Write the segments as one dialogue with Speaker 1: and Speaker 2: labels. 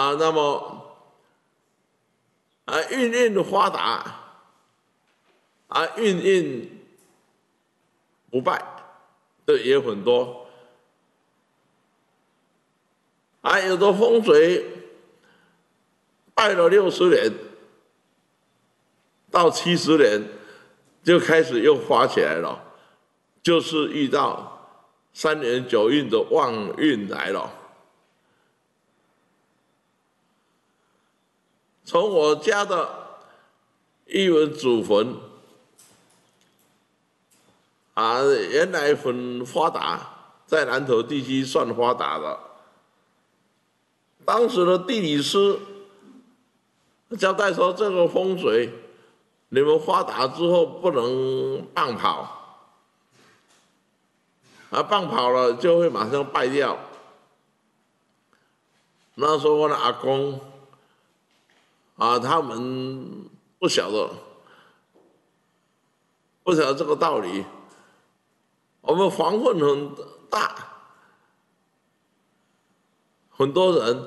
Speaker 1: 那么运运发达运运不败的也很多有的风水拜了60年到70年就开始又发起来了，就是遇到3年9运的旺运来了。从我家的一文祖坟原来很发达，在南投地区算发达的。当时的地理师交代说，这个风水你们发达之后不能放跑，放跑了就会马上败掉。那时候我的阿公他们不晓得这个道理。我们房混很大，很多人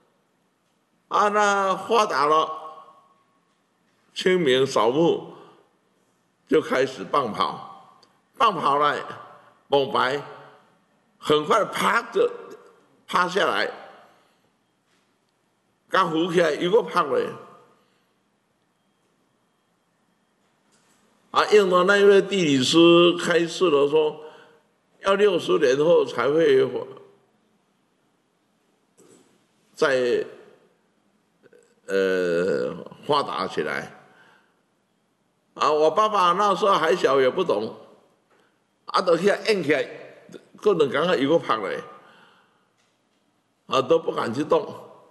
Speaker 1: 那发达了，清明扫墓就开始放跑，放跑了，猛白很快啪就趴下来，刚浮起来又个趴了。应了那一位地理师开示了说，要60年后才会再发达起来。我爸爸那时候还小也不懂，就去硬起来，可能刚刚一个拍嘞，都不敢去动。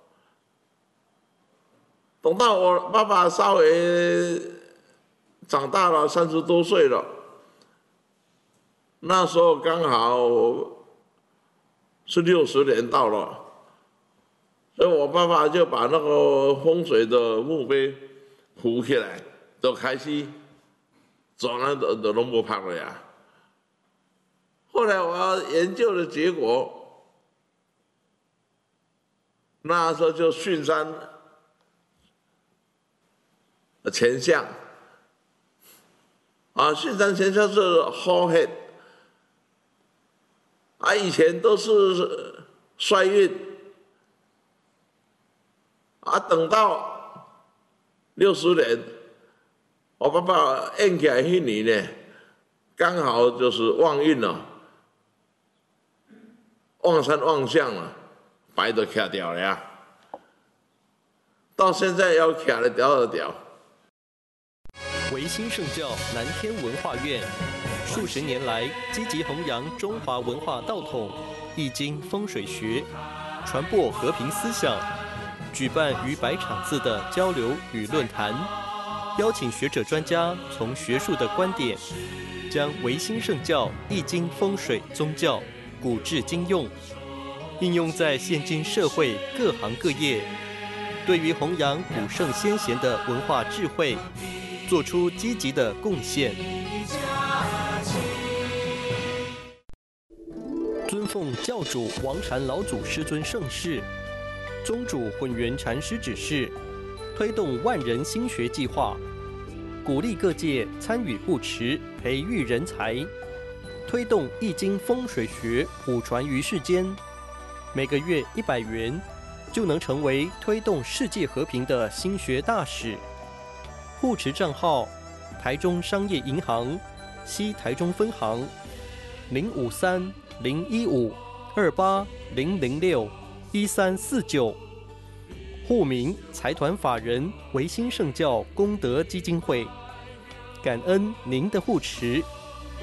Speaker 1: 等到我爸爸稍微长大了，30多岁了，那时候刚好是60年到了，所以我爸爸就把那个风水的墓碑扶起来，就开始转了都拢无拍了呀。后来我研究的结果，那时候就巽山乾象。巽山乾象是好黑，以前都是衰运，等到60年，我爸爸印起来那年呢，刚好就是旺运了，旺山旺相了，白都卡掉了呀，到现在要卡了掉了掉。
Speaker 2: 维新圣教南天文化院数十年来积极弘扬中华文化道统、易经风水学，传播和平思想，举办逾100场次的交流与论坛，邀请学者专家从学术的观点，将维新圣教易经风水宗教古至今用，应用在现今社会各行各业，对于弘扬古圣先贤的文化智慧做出积极的贡献。尊奉教主王禅老祖师尊盛世，宗主混元禅师指示，推动万人心学计划，鼓励各界参与护持，培育人才，推动易经风水学普传于世间。每个月100元，就能成为推动世界和平的心学大使。护持账号：台中商业银行西台中分行053-015-28-006-1349，户名财团法人维新圣教功德基金会。感恩您的护持。